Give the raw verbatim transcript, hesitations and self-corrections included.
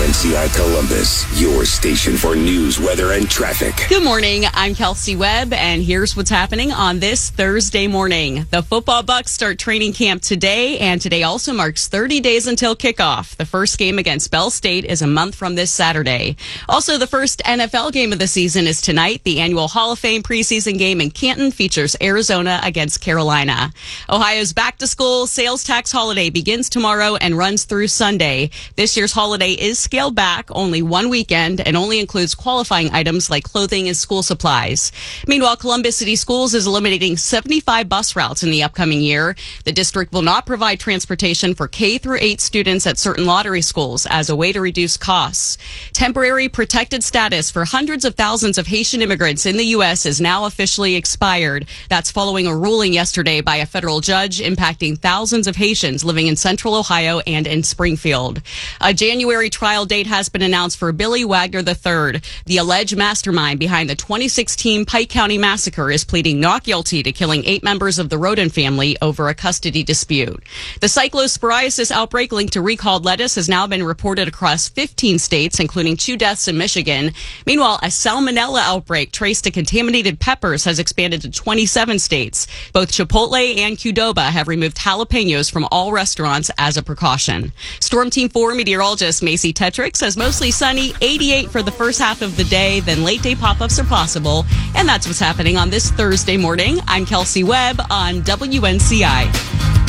N C I Columbus, your station for news, weather, and traffic. Good morning. I'm Kelsey Webb, and here's what's happening on this Thursday morning. The football Bucks start training camp today, and today also marks thirty days until kickoff. The first game against Bell State is a month from this Saturday. Also, the first N F L game of the season is tonight. The annual Hall of Fame preseason game in Canton features Arizona against Carolina. Ohio's back-to-school sales tax holiday begins tomorrow and runs through Sunday. This year's holiday is scaled back, only one weekend, and only includes qualifying items like clothing and school supplies. Meanwhile, Columbus City Schools is eliminating seventy-five bus routes in the upcoming year. The district will not provide transportation for K through eight students at certain lottery schools as a way to reduce costs. Temporary protected status for hundreds of thousands of Haitian immigrants in the U S is now officially expired. That's following a ruling yesterday by a federal judge impacting thousands of Haitians living in central Ohio and in Springfield. A January trial date has been announced for Billy Wagner the third. The alleged mastermind behind the twenty sixteen Pike County massacre is pleading not guilty to killing eight members of the Roden family over a custody dispute. The cyclosporiasis outbreak linked to recalled lettuce has now been reported across fifteen states, including two deaths in Michigan. Meanwhile, a salmonella outbreak traced to contaminated peppers has expanded to twenty-seven states. Both Chipotle and Qdoba have removed jalapenos from all restaurants as a precaution. Storm Team four meteorologist Macy Tetrick says mostly sunny, eighty-eight for the first half of the day, then late day pop-ups are possible. And that's what's happening on this Thursday morning. I'm Kelsey Webb on W N C I.